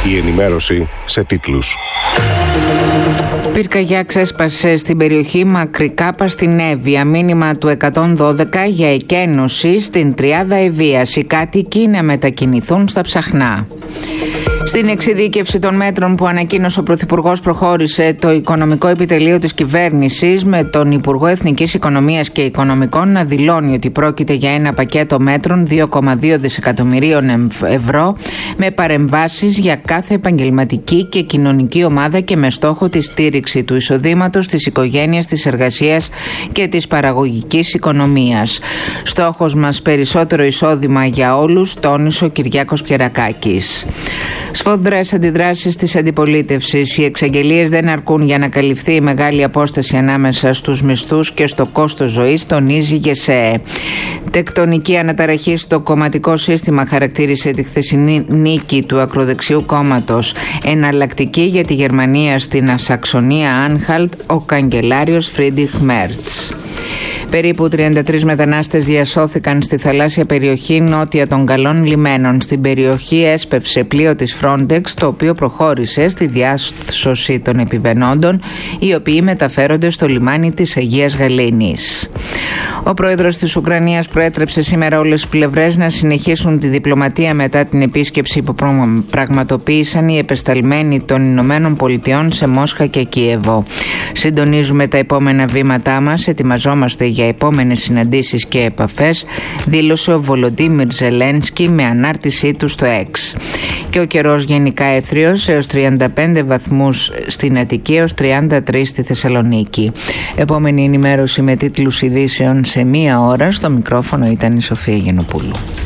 Η ενημέρωση σε τίτλους. Πυρκαγιά ξέσπασε στην περιοχή Μακρικάπα στην Εύβοια. Μήνυμα του 112 για εκένωση στην Τριάδα Ευβοίας. Οι κάτοικοι να μετακινηθούν στα Ψαχνά. Στην εξειδίκευση των μέτρων που ανακοίνωσε ο Πρωθυπουργός προχώρησε το Οικονομικό Επιτελείο της Κυβέρνησης, με τον Υπουργό Εθνικής Οικονομίας και Οικονομικών να δηλώνει ότι πρόκειται για ένα πακέτο μέτρων 2,2 δισεκατομμυρίων ευρώ με παρεμβάσεις για κάθε επαγγελματική και κοινωνική ομάδα και με στόχο τη στήριξη του εισοδήματος, της οικογένειας, της εργασίας και της παραγωγικής οικονομίας. Στόχος μας περισσότερο εισόδημα για όλους, τόνισε ο Κυριάκος Πιερακάκης. Σφοδρές αντιδράσεις της αντιπολίτευσης. Οι εξαγγελίες δεν αρκούν για να καλυφθεί η μεγάλη απόσταση ανάμεσα στους μισθούς και στο κόστος ζωής, τονίζει η ΓΕΣΕΕ. Τεκτονική αναταραχή στο κομματικό σύστημα χαρακτήρισε τη χθεσινή νίκη του ακροδεξιού κόμματος. Εναλλακτική για τη Γερμανία στην Σαξονία Άνχαλτ, ο καγκελάριος Φρίντριχ Μέρτς. Περίπου 33 μετανάστες διασώθηκαν στη θαλάσσια περιοχή νότια των Καλών Λιμένων. Στην περιοχή έσπευσε πλοίο της Frontex, το οποίο προχώρησε στη διάσωση των επιβαινόντων, οι οποίοι μεταφέρονται στο λιμάνι της Αγίας Γαλήνης. Ο πρόεδρος της Ουκρανίας προέτρεψε σήμερα όλες τις πλευρές να συνεχίσουν τη διπλωματία μετά την επίσκεψη που πραγματοποίησαν οι επεσταλμένοι των Ηνωμένων Πολιτειών σε Μόσχα και Κίεβο. Συντονίζουμε τα επόμενα βήματά μας, ετοιμαζόμαστε για επόμενες συναντήσεις και επαφές, δήλωσε ο Βολοντίμιρ Ζελένσκι με ανάρτησή του στο X. Και ο καιρός γενικά έθριος, έως 35 βαθμούς στην Αττική, έως 33 στη Θεσσαλονίκη. Επόμενη ενημέρωση με τίτλους ειδήσεων σε 1 ώρα. Στο μικρόφωνο ήταν η Σοφία Γενοπούλου.